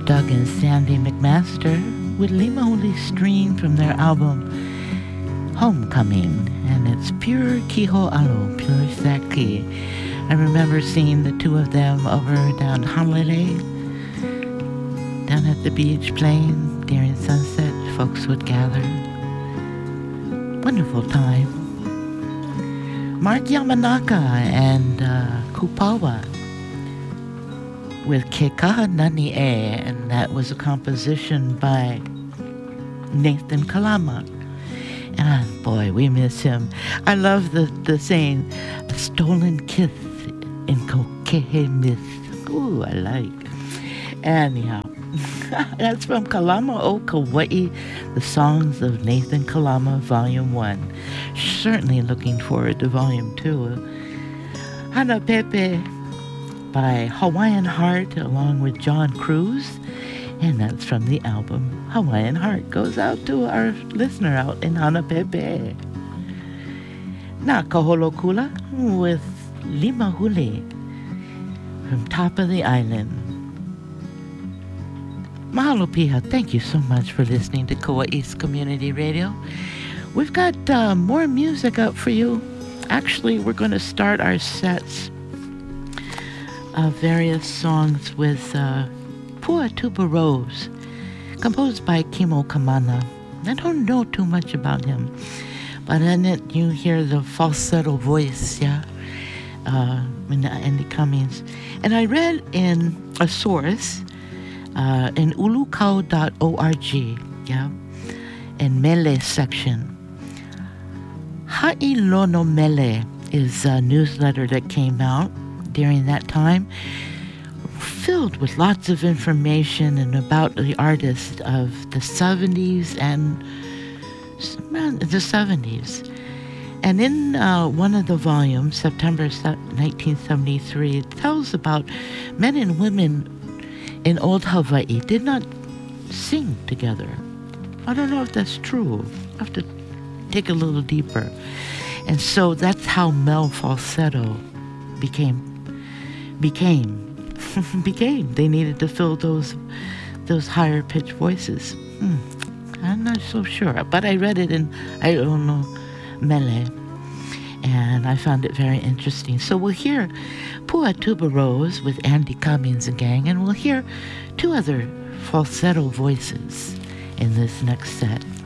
Doug and Sandy McMaster with Limahuli Stream from their album Homecoming, and it's pure Kiho'alo, pure Saki. I remember seeing the two of them over down Honolulu, down at the beach playing during sunset. Folks would gather. Wonderful time. Mark Yamanaka and Kupawa with Kekaha Nani E, and that was a composition by Nathan Kalama. And boy, we miss him. I love the saying, a stolen kiss in Kokehe Myth. Ooh, I like. Anyhow, that's from Kalama o Kauai, the Songs of Nathan Kalama, Volume 1. Certainly looking forward to Volume 2. Hana Pepe by Hawaiian Heart along with John Cruz, and that's from the album Hawaiian Heart. Goes out to our listener out in Hana Pepe. Na Kaholokula with Limahuli from Top of the Island. Mahalo Piha, thank you so much for listening to Kauai's Community Radio. We've got more music up for you. Actually, we're going to start our sets of various songs with Pua Tuba Rose, composed by Kimo Kamana. I don't know too much about him, but in it you hear the falsetto voice, yeah, in Andy Cummings. And I read in a source, in ulukau.org, yeah, in Mele section. Ha'ilono Mele is a newsletter that came out during that time, filled with lots of information and about the artists of the 70s and the 70s. And in one of the volumes, September 1973, it tells about men and women in old Hawaii did not sing together. I don't know if that's true. I have to dig a little deeper. And so that's how male falsetto became. They needed to fill those higher pitched voices. I'm not so sure, but I read it in Ailono Mele, and I found it very interesting. So we'll hear Pua Tuba Rose with Andy Cummings and gang, and we'll hear two other falsetto voices in this next set.